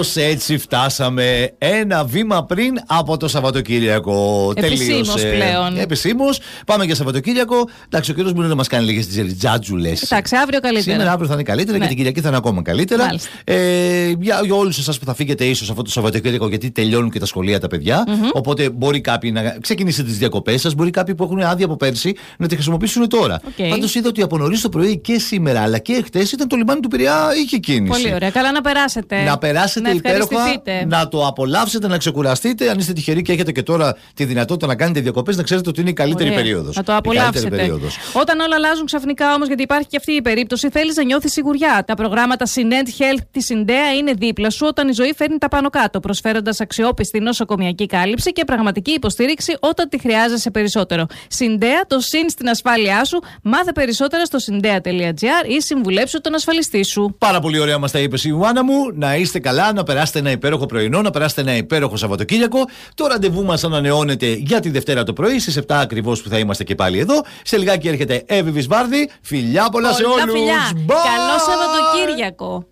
Έτσι φτάσαμε ένα βήμα πριν από το Σαββατοκύριακο. Επισήμως πλέον. Επισήμως. Πάμε για Σαββατοκύριακο. Εντάξει, ο κύριος μπορεί να μας κάνει λίγες τζατζουλές. Εντάξει, αύριο καλύτερα. Σήμερα, αύριο θα είναι καλύτερα, ναι. Και την Κυριακή θα είναι ακόμα καλύτερα. Για όλους εσάς που θα φύγετε ίσως αυτό το Σαββατοκύριακο, γιατί τελειώνουν και τα σχολεία τα παιδιά. Οπότε μπορεί κάποιοι να ξεκινήσετε τις διακοπές σας, μπορεί κάποιοι που έχουν άδεια από πέρσι να τη χρησιμοποιήσουν τώρα. Πάντως είδα ότι από νωρίς το πρωί και σήμερα αλλά και χτες ήταν το λιμάνι του Πειραιά, είχε κίνηση. Πολύ ωραία. Καλά να περάσετε. Να περάσετε υπέροχα, να το απολαύσετε, να ξεκουραστείτε. Αν είστε τυχεροί και έχετε και τώρα τη δυνατότητα να κάνετε διακοπές, να ξέρετε ότι είναι η καλύτερη περίοδος. Να το απολαύσετε. Όταν όλα αλλάζουν ξαφνικά όμως, γιατί υπάρχει και αυτή η περίπτωση, θέλεις να νιώθεις σιγουριά. Τα προγράμματα Synent Health της Syndea είναι δίπλα σου όταν η ζωή φέρνει τα πάνω κάτω, προσφέροντας αξιόπιστη νοσοκομιακή κάλυψη και πραγματική υποστήριξη όταν τη χρειάζεσαι περισσότερο. Syndea, το συν στην ασφάλειά σου. Μάθε περισσότερα στο syndea.gr ή συμβουλέψου τον ασφαλιστή σου. Πάρα πολύ ωραία μας τα είπες η Ιωάννα μου. Να είστε καλά, να περάσετε ένα υπέροχο πρωινό, να περάσετε ένα υπέροχο Σαββατοκύριακο. Το ραντεβού μας ανανεώνεται για τη Δευτέρα το πρωί στις 7 ακριβώς που θα είμαστε και πάλι εδώ. Σε λιγάκι έρχεται Εύη Βυσβάρδη. Φιλιά πολλά σε όλους. Καλό Σαββατοκύριακο.